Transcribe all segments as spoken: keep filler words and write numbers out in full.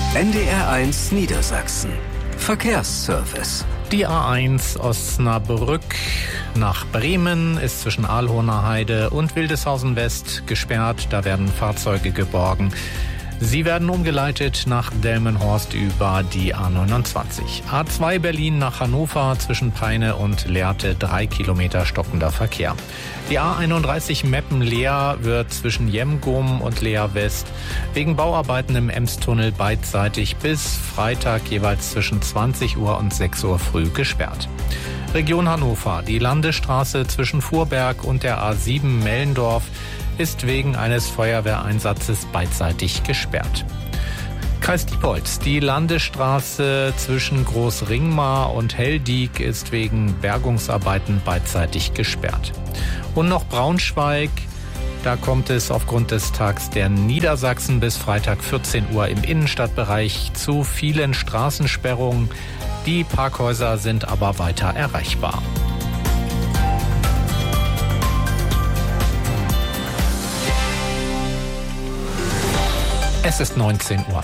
N D R eins Niedersachsen. Verkehrsservice. Die A eins Osnabrück nach Bremen ist zwischen Ahlhorner Heide und Wildeshausen West gesperrt. Da werden Fahrzeuge geborgen. Sie werden umgeleitet nach Delmenhorst über die A neunundzwanzig. A zwei Berlin nach Hannover zwischen Peine und Lehrte, drei Kilometer stockender Verkehr. Die A einunddreißig Meppen-Leer wird zwischen Jemgum und Leer West wegen Bauarbeiten im Emstunnel beidseitig bis Freitag jeweils zwischen zwanzig Uhr und sechs Uhr früh gesperrt. Region Hannover. Die Landesstraße zwischen Fuhrberg und der A sieben Mellendorf ist wegen eines Feuerwehreinsatzes beidseitig gesperrt. Kreis Diepholz. Die Landesstraße zwischen Großringmar und Heldiek ist wegen Bergungsarbeiten beidseitig gesperrt. Und noch Braunschweig. Da kommt es aufgrund des Tags der Niedersachsen bis Freitag vierzehn Uhr im Innenstadtbereich zu vielen Straßensperrungen. Die Parkhäuser sind aber weiter erreichbar. Es ist neunzehn Uhr.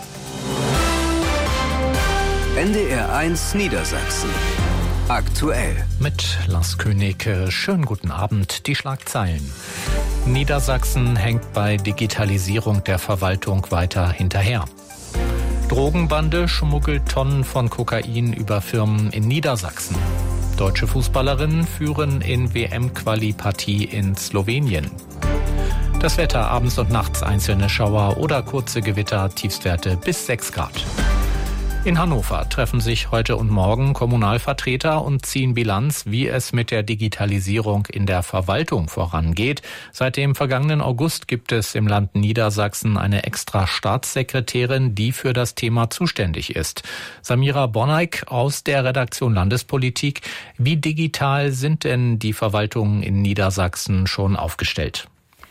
N D R eins Niedersachsen. Aktuell. Mit Lars König. Schönen guten Abend. Die Schlagzeilen. Niedersachsen hängt bei Digitalisierung der Verwaltung weiter hinterher. Drogenbande schmuggelt Tonnen von Kokain über Firmen in Niedersachsen. Deutsche Fußballerinnen führen in W M-Quali-Partie in Slowenien. Das Wetter abends und nachts einzelne Schauer oder kurze Gewitter, Tiefstwerte bis sechs Grad. In Hannover treffen sich heute und morgen Kommunalvertreter und ziehen Bilanz, wie es mit der Digitalisierung in der Verwaltung vorangeht. Seit dem vergangenen August gibt es im Land Niedersachsen eine extra Staatssekretärin, die für das Thema zuständig ist. Samira Bonneik aus der Redaktion Landespolitik. Wie digital sind denn die Verwaltungen in Niedersachsen schon aufgestellt?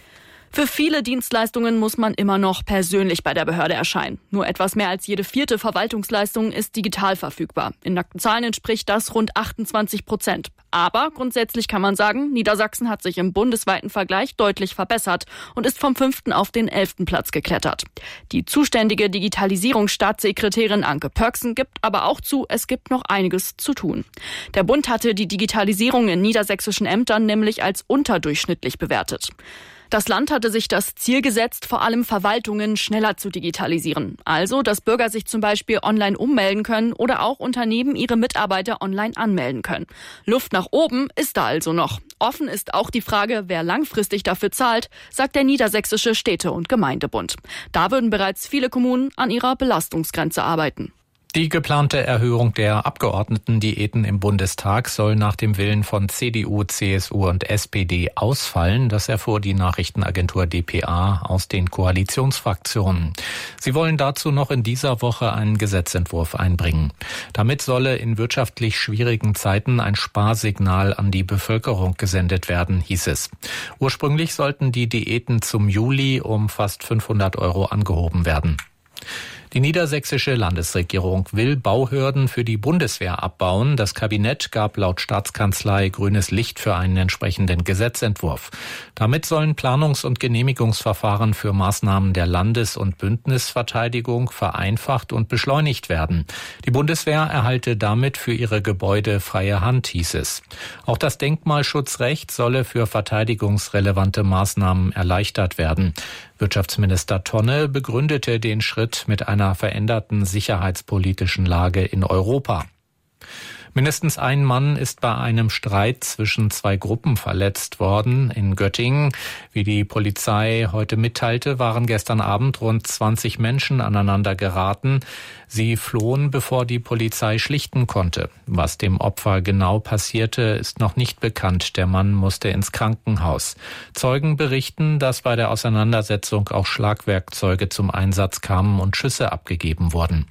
Für viele Dienstleistungen muss man immer noch persönlich bei der Behörde erscheinen. Nur etwas mehr als jede vierte Verwaltungsleistung ist digital verfügbar. In nackten Zahlen entspricht das rund achtundzwanzig Prozent. Aber grundsätzlich kann man sagen, Niedersachsen hat sich im bundesweiten Vergleich deutlich verbessert und ist vom fünften auf den elften Platz geklettert. Die zuständige Digitalisierungsstaatssekretärin Anke Pörksen gibt aber auch zu, es gibt noch einiges zu tun. Der Bund hatte die Digitalisierung in niedersächsischen Ämtern nämlich als unterdurchschnittlich bewertet. Das Land hatte sich das Ziel gesetzt, vor allem Verwaltungen schneller zu digitalisieren. Also, dass Bürger sich zum Beispiel online ummelden können oder auch Unternehmen ihre Mitarbeiter online anmelden können. Luft nach oben ist da also noch. Offen ist auch die Frage, wer langfristig dafür zahlt, sagt der Niedersächsische Städte- und Gemeindebund. Da würden bereits viele Kommunen an ihrer Belastungsgrenze arbeiten. Die geplante Erhöhung der Abgeordnetendiäten im Bundestag soll nach dem Willen von C D U, C S U und S P D ausfallen. Das erfuhr die Nachrichtenagentur D P A aus den Koalitionsfraktionen. Sie wollen dazu noch in dieser Woche einen Gesetzentwurf einbringen. Damit solle in wirtschaftlich schwierigen Zeiten ein Sparsignal an die Bevölkerung gesendet werden, hieß es. Ursprünglich sollten die Diäten zum Juli um fast fünfhundert Euro angehoben werden. Die niedersächsische Landesregierung will Bauhürden für die Bundeswehr abbauen. Das Kabinett gab laut Staatskanzlei grünes Licht für einen entsprechenden Gesetzentwurf. Damit sollen Planungs- und Genehmigungsverfahren für Maßnahmen der Landes- und Bündnisverteidigung vereinfacht und beschleunigt werden. Die Bundeswehr erhalte damit für ihre Gebäude freie Hand, hieß es. Auch das Denkmalschutzrecht solle für verteidigungsrelevante Maßnahmen erleichtert werden. Wirtschaftsminister Tonne begründete den Schritt mit einer veränderten sicherheitspolitischen Lage in Europa. Mindestens ein Mann ist bei einem Streit zwischen zwei Gruppen verletzt worden in Göttingen. Wie die Polizei heute mitteilte, waren gestern Abend rund zwanzig Menschen aneinander geraten. Sie flohen, bevor die Polizei schlichten konnte. Was dem Opfer genau passierte, ist noch nicht bekannt. Der Mann musste ins Krankenhaus. Zeugen berichten, dass bei der Auseinandersetzung auch Schlagwerkzeuge zum Einsatz kamen und Schüsse abgegeben wurden.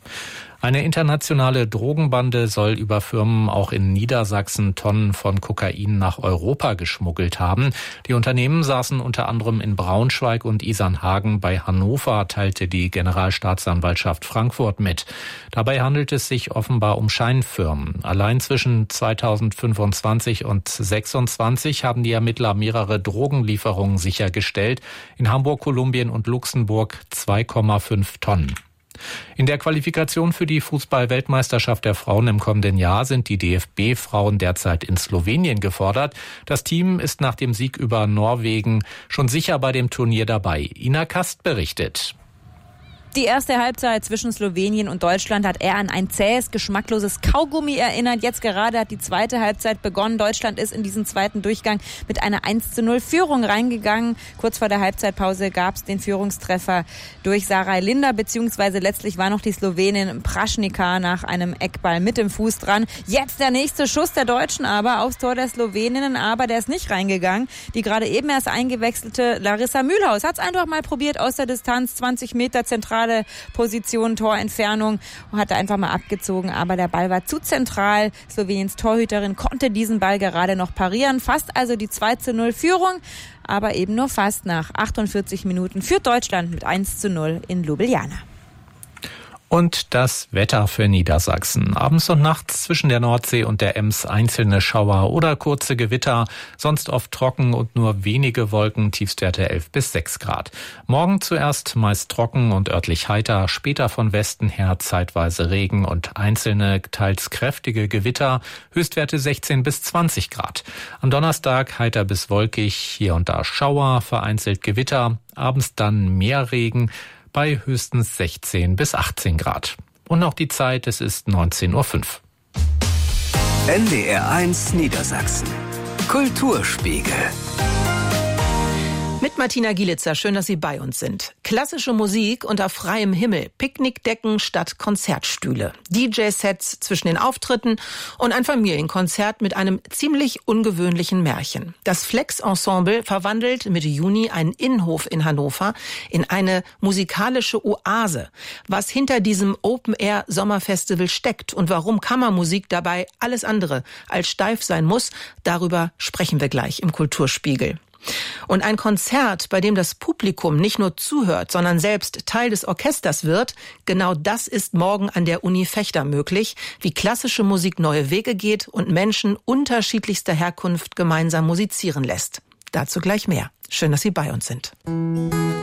Eine internationale Drogenbande soll über Firmen auch in Niedersachsen Tonnen von Kokain nach Europa geschmuggelt haben. Die Unternehmen saßen unter anderem in Braunschweig und Isernhagen. Bei Hannover teilte die Generalstaatsanwaltschaft Frankfurt mit. Dabei handelt es sich offenbar um Scheinfirmen. Allein zwischen zweitausendfünfundzwanzig und sechsundzwanzig haben die Ermittler mehrere Drogenlieferungen sichergestellt. In Hamburg, Kolumbien und Luxemburg zwei Komma fünf Tonnen. In der Qualifikation für die Fußball-Weltmeisterschaft der Frauen im kommenden Jahr sind die D F B-Frauen derzeit in Slowenien gefordert. Das Team ist nach dem Sieg über Norwegen schon sicher bei dem Turnier dabei. Ina Kast berichtet. Die erste Halbzeit zwischen Slowenien und Deutschland hat eher an ein zähes, geschmackloses Kaugummi erinnert. Jetzt gerade hat die zweite Halbzeit begonnen. Deutschland ist in diesen zweiten Durchgang mit einer eins zu null Führung reingegangen. Kurz vor der Halbzeitpause gab es den Führungstreffer durch Saraj Linda, beziehungsweise letztlich war noch die Slowenin Praschnika nach einem Eckball mit dem Fuß dran. Jetzt der nächste Schuss der Deutschen aber aufs Tor der Sloweninnen, aber der ist nicht reingegangen. Die gerade eben erst eingewechselte Larissa Mühlhaus hat es einfach mal probiert aus der Distanz, zwanzig Meter zentral Position, Torentfernung, und hatte einfach mal abgezogen, aber der Ball war zu zentral. Sloweniens Torhüterin konnte diesen Ball gerade noch parieren. Fast also die zwei zu null Führung, aber eben nur fast. Nach achtundvierzig Minuten führt Deutschland mit eins zu null in Ljubljana. Und das Wetter für Niedersachsen. Abends und nachts zwischen der Nordsee und der Ems einzelne Schauer oder kurze Gewitter, sonst oft trocken und nur wenige Wolken, Tiefstwerte elf bis sechs Grad. Morgen zuerst meist trocken und örtlich heiter, später von Westen her zeitweise Regen und einzelne, teils kräftige Gewitter, Höchstwerte sechzehn bis zwanzig Grad. Am Donnerstag heiter bis wolkig, hier und da Schauer, vereinzelt Gewitter, abends dann mehr Regen, bei höchstens sechzehn bis achtzehn Grad. Und noch die Zeit, es ist neunzehn Uhr fünf. N D R eins Niedersachsen. Kulturspiegel. Mit Martina Gielitzer, schön, dass Sie bei uns sind. Klassische Musik unter freiem Himmel, Picknickdecken statt Konzertstühle, D J-Sets zwischen den Auftritten und ein Familienkonzert mit einem ziemlich ungewöhnlichen Märchen. Das Flex-Ensemble verwandelt Mitte Juni einen Innenhof in Hannover in eine musikalische Oase. Was hinter diesem Open-Air-Sommerfestival steckt und warum Kammermusik dabei alles andere als steif sein muss, darüber sprechen wir gleich im Kulturspiegel. Und ein Konzert, bei dem das Publikum nicht nur zuhört, sondern selbst Teil des Orchesters wird, genau das ist morgen an der Uni Vechta möglich, wie klassische Musik neue Wege geht und Menschen unterschiedlichster Herkunft gemeinsam musizieren lässt. Dazu gleich mehr. Schön, dass Sie bei uns sind.